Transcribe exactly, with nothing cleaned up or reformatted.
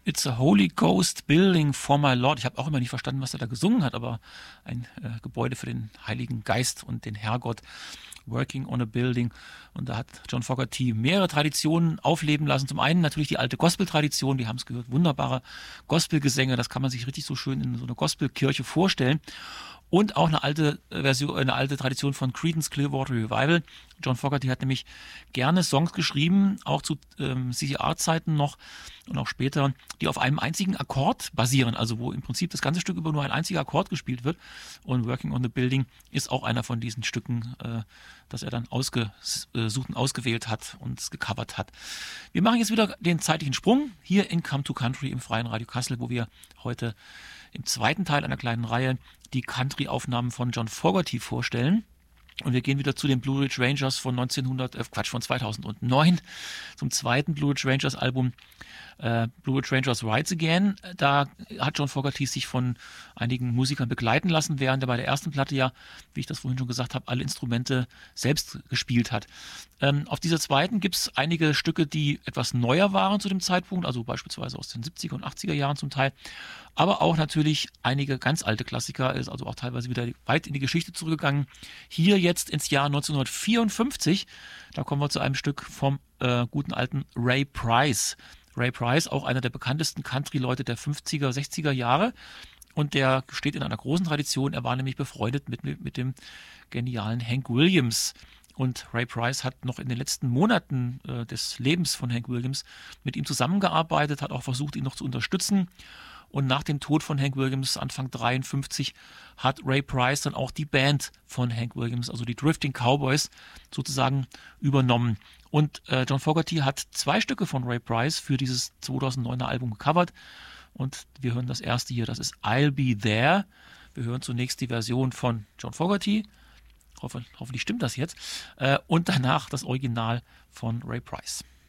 It's a Holy Ghost Building for my Lord. Ich habe auch immer nicht verstanden, was er da gesungen hat, aber ein äh, Gebäude für den Heiligen Geist und den Herrgott. Working on a Building. Und da hat John Fogerty mehrere Traditionen aufleben lassen. Zum einen natürlich die alte Gospel-Tradition, wir haben es gehört, wunderbare Gospelgesänge, das kann man sich richtig so schön in so einer Gospelkirche vorstellen. Und auch eine alte Version, eine alte Tradition von Creedence Clearwater Revival. John Fogerty hat nämlich gerne Songs geschrieben, auch zu ähm, C C R-Zeiten noch und auch später, die auf einem einzigen Akkord basieren, also wo im Prinzip das ganze Stück über nur ein einziger Akkord gespielt wird. Und Working on the Building ist auch einer von diesen Stücken, äh, das er dann ausgesucht und ausgewählt hat und gecovert hat. Wir machen jetzt wieder den zeitlichen Sprung hier in Come to Country im Freien Radio Kassel, wo wir heute im zweiten Teil einer kleinen Reihe die Country-Aufnahmen von John Fogerty vorstellen. Und wir gehen wieder zu den Blue Ridge Rangers von neunzehnhundert, äh Quatsch, von zweitausendneun, zum zweiten Blue Ridge Rangers Album, äh, Blue Ridge Rangers Rides Again. Da hat John Fogerty sich von einigen Musikern begleiten lassen, während er bei der ersten Platte ja, wie ich das vorhin schon gesagt habe, alle Instrumente selbst gespielt hat. Ähm, auf dieser zweiten gibt es einige Stücke, die etwas neuer waren zu dem Zeitpunkt, also beispielsweise aus den siebziger und achtziger Jahren zum Teil, aber auch natürlich einige ganz alte Klassiker, ist also auch teilweise wieder weit in die Geschichte zurückgegangen. Hier jetzt ins Jahr neunzehnhundertvierundfünfzig, da kommen wir zu einem Stück vom äh, guten alten Ray Price. Ray Price, auch einer der bekanntesten Country-Leute der fünfziger, sechziger Jahre. Und der steht in einer großen Tradition. Er war nämlich befreundet mit, mit, mit dem genialen Hank Williams. Und Ray Price hat noch in den letzten Monaten äh, des Lebens von Hank Williams mit ihm zusammengearbeitet, hat auch versucht, ihn noch zu unterstützen. Und nach dem Tod von Hank Williams Anfang dreiundfünfzig hat Ray Price dann auch die Band von Hank Williams, also die Drifting Cowboys, sozusagen übernommen. Und äh, John Fogerty hat zwei Stücke von Ray Price für dieses zweitausenddeuner Album gecovert. Und wir hören das erste hier, das ist I'll Be There. Wir hören zunächst die Version von John Fogerty. Hoffe, hoffentlich stimmt das jetzt. Äh, und danach das Original von Ray Price.